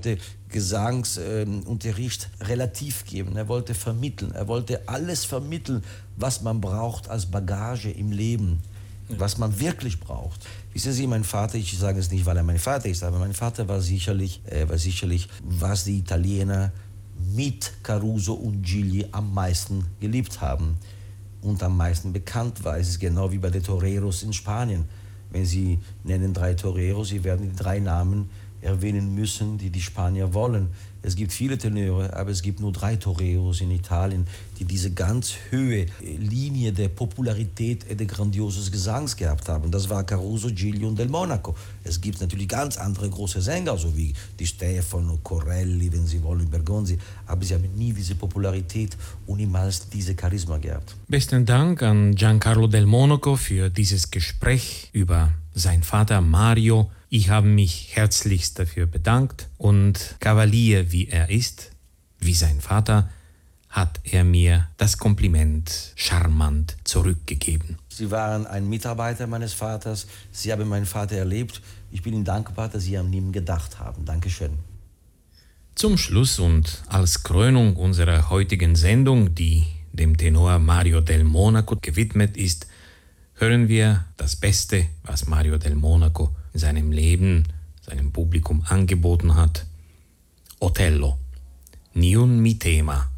wollte Gesangsunterricht relativ geben. Er wollte vermitteln. Er wollte alles vermitteln, was man braucht als Bagage im Leben, was man wirklich braucht. Wissen Sie, mein Vater, ich sage es nicht, weil er mein Vater ist, aber mein Vater war sicherlich, was die Italiener mit Caruso und Gigli am meisten geliebt haben und am meisten bekannt war. Es ist genau wie bei den Toreros in Spanien. Wenn Sie nennen 3 Toreros, Sie werden die 3 Namen erwähnen müssen, die die Spanier wollen. Es gibt viele Tenöre, aber es gibt nur 3 Toreros in Italien, die diese ganz hohe Linie der Popularität und des grandiosen Gesangs gehabt haben. Das war Caruso, Gigli und Del Monaco. Es gibt natürlich ganz andere große Sänger, so wie Di Stefano, Corelli, wenn Sie wollen, Bergonzi, aber sie haben nie diese Popularität und niemals diese Charisma gehabt. Besten Dank an Giancarlo Del Monaco für dieses Gespräch über seinen Vater Mario. Ich habe mich herzlichst dafür bedankt und Kavalier wie er ist, wie sein Vater, hat er mir das Kompliment charmant zurückgegeben. Sie waren ein Mitarbeiter meines Vaters, Sie haben meinen Vater erlebt. Ich bin Ihnen dankbar, dass Sie an ihn gedacht haben. Dankeschön. Zum Schluss und als Krönung unserer heutigen Sendung, die dem Tenor Mario Del Monaco gewidmet ist, hören wir das Beste, was Mario Del Monaco in seinem Leben, seinem Publikum angeboten hat. Otello, Niun mi tema.